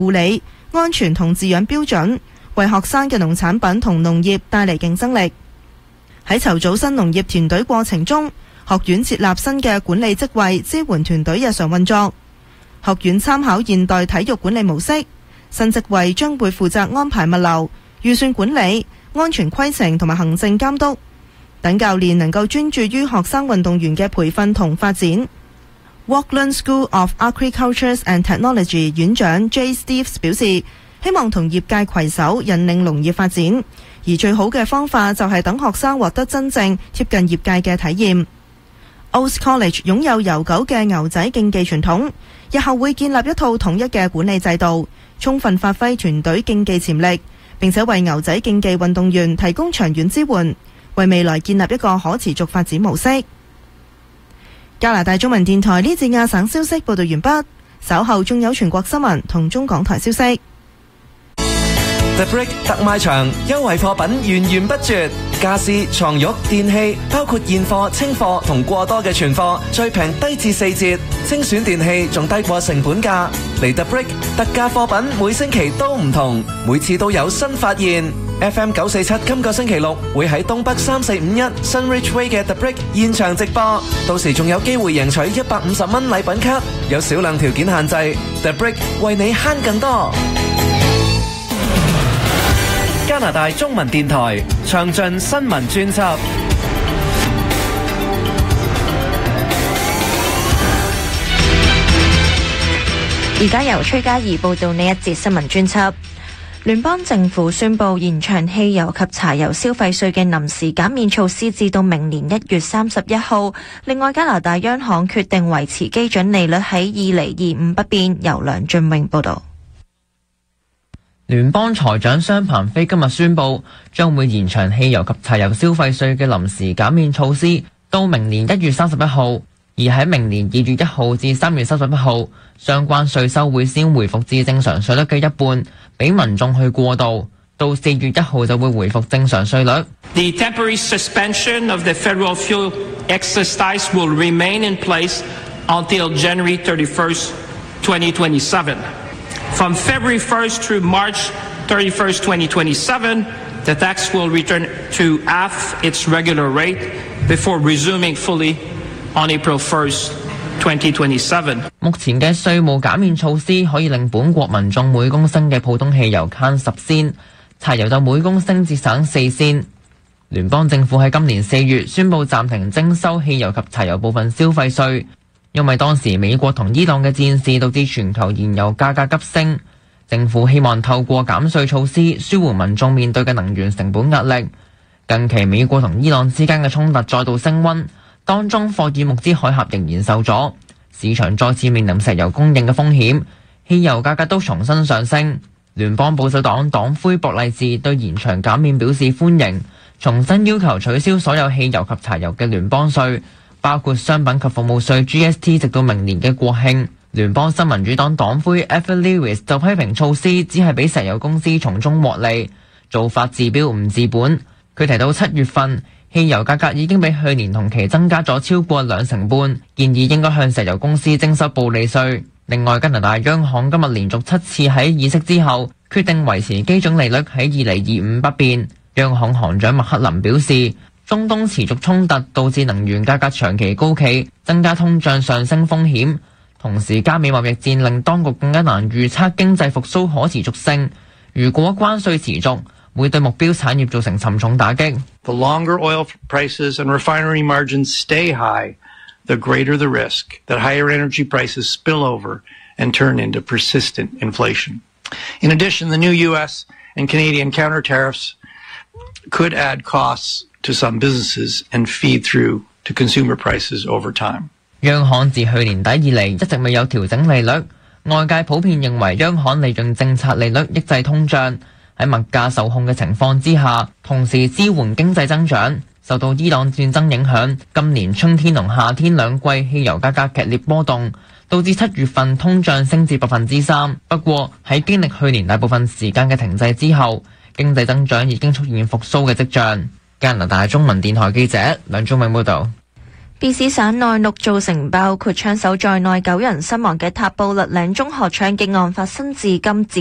護理、安全同飼養標準，為學生嘅農產品同農業帶嚟競爭力。喺籌組新農業團隊過程中，學院設立新嘅管理職位，支援團隊日常運作。學院參考現代體育管理模式，新職位將會負責安排物流、預算管理、安全規程同埋行政監督，等教練能夠專注於學生運動員嘅培訓同發展。Walkland School of Agriculture and Technology 院長 J. Steves 表示，希望同業界攜手引領農業發展，而最好嘅方法就係等學生獲得真正貼近業界嘅體驗。Oates College 擁有悠久嘅牛仔競技傳統，日後會建立一套統一嘅管理制度，充分發揮團隊競技潛力，並且為牛仔競技運動員提供長遠支援，為未來建立一個可持續發展模式。加拿大中文電台呢節亞省消息報道完畢，稍後仲有全國新聞同中港台消息。 The Brick 特賣場優惠貨品源源不絕，家私、床褥、電器，包括現貨、清貨同過多嘅存貨，最平低至4折，精選電器仲低過成本價。嚟 The Brick 特價貨品每星期都唔同，每次都有新發現。FM 947今個星期六會喺東北3451 Sunridge Way 嘅 The Brick 現場直播，到時仲有機會贏取150蚊禮品卡，有少量條件限制。The Brick 為你慳更多。加拿大中文電台詳盡新聞專輯。 而家由崔嘉怡報道呢一節新聞專輯。聯邦政府宣布延長汽油及柴油消費稅嘅臨時減免措施至到明年1月31號。另外，加拿大央行決定維持基準利率喺2.25%不變。由梁俊榮報道。 聯邦財長商彭飛今日宣布，將會延長汽油及柴油消費稅嘅臨時減免措施到明年1月31號，而喺明年2月1號至3月31號，相關稅收會先回復至正常稅率嘅一半，俾民眾去過渡，到4月1號就會回復正常稅率。 The temporary suspension of the federal fuel excise tax will remain in place until January 31st, 2027.From February 1st through March 31st, 2027, the tax will return to half its regular rate before resuming fully on April 1st, 2027. 目前嘅稅務減免措施可以令本國民眾每公升嘅普通汽油慳10仙，柴油就每公升節省4仙。聯邦政府喺今年4月宣布暫停徵收汽油及柴油部分消費稅。因為當時美國同伊朗嘅戰事導致全球燃油價格急升，政府希望透過減稅措施舒緩民眾面對嘅能源成本壓力。近期美國同伊朗之間嘅衝突再度升溫，當中霍爾木茲海峽仍然受阻，市場再次面臨石油供應嘅風險，汽油價格都重新上升。聯邦保守黨黨魁博勵治對延長減免表示歡迎，重新要求取消所有汽油及柴油嘅聯邦稅，包括商品及服務稅 GST， 直到明年嘅國慶。聯邦新民主黨黨魁 Ethel Lewis 就批評措施只係俾石油公司從中獲利，做法治標唔治本。佢提到7月份汽油價格已經比去年同期增加咗超過2成半，建議應該向石油公司徵收暴利稅。另外，加拿大央行今日連續7次喺議息之後決定維持基準利率喺2.25%不變。央行行長麥克林表示，中東持續衝突導致能源價格長期高企，增加通脹上升風險。同時，加美貿易戰令當局更加難預測經濟復甦可持續性。如果關稅持續，會對目標產業造成沉重打擊。 The longer oil prices and refinery margins stay high, the greater the risk that higher energy prices spill over and turn into persistent inflation. In addition, the new U.S. and Canadian counter tariffs could add costs to some businesses and feed through to consumer prices over time. 央行自去年底以嚟一直未有調整利率，外界普遍認為央行利用政策利率抑制通脹，喺物價受控嘅情況之下，同時支援經濟增長。受到伊朗戰爭影響，今年春天同夏天兩季汽油價格劇烈波動，導致7月份通脹升至3%。不過喺經歷去年大部分時間嘅停滯之後，經濟增長已經出現復甦嘅跡象。加拿大中文電台記者梁忠永報導。 BC 省內陸造成包括槍手在內9人身亡嘅塔布勒嶺中學槍擊案發生至今